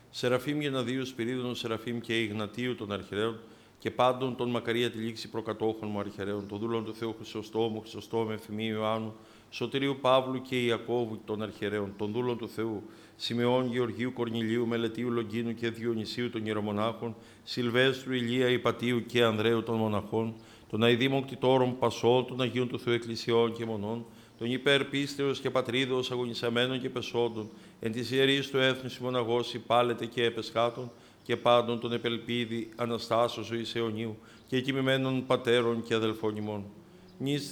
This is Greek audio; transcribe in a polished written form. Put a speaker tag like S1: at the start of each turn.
S1: Σεραφείμ Γεναδίου Σπυρίδωνο, Σεραφείμ και Ιγνατίου των Αρχαιρέων, και πάντων των μακαρία τη λήξη προκατόχων μου αρχαιρέων, των δούλων του Θεού Χρυσοστόμου, Χρυσοστόμου Εφημίου Ιωάννου, Σωτηρίου Παύλου και Ιακώβου των αρχαιρέων, των δούλων του Θεού, Σιμεών, Γεωργίου, Κορνηλίου, Μελετίου, Λογγίνου και Διονυσίου των ιερομονάχων, Σιλβέστρου, Ηλία, Υπατίου και Ανδρέου των μοναχών, των αηδήμων κτητόρων Πασών, των Αγίων του Θεού Εκκλησιών και Μονών, των υπερπίστεως και πατρίδος αγωνισαμένων και πεσόντων, εν της ιερής του έθνους ημωναγός υπάλετε και επεσχάτων, και πάντων των επελπίδη Αναστάσεως ζωής αιωνίου, και κοιμημένων πατέρων και αδελφών ημών.